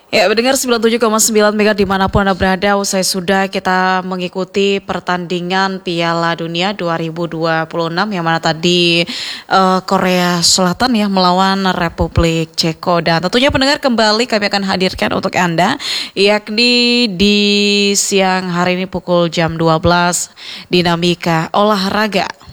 Ya, mendengar 97,9 Mega dimanapun Anda berada, usai sudah kita mengikuti pertandingan Piala Dunia 2026 yang mana tadi Korea Selatan ya melawan Republik Ceko. Dan tentunya pendengar kembali kami akan hadirkan untuk Anda yakni di siang hari ini pukul jam 12 dinamika olahraga.